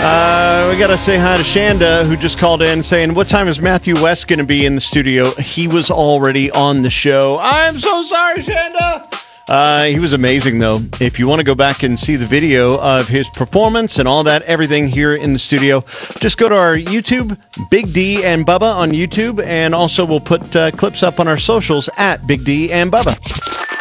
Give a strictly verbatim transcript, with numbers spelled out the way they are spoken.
Uh, we got to say hi to Shanda, who just called in saying, what time is Matthew West going to be in the studio? He was already on the show. I'm so sorry, Shanda. Uh, he was amazing, though. If you want to go back and see the video of his performance and all that, everything here in the studio, just go to our YouTube, Big D and Bubba on YouTube, and also we'll put uh, clips up on our socials at Big D and Bubba.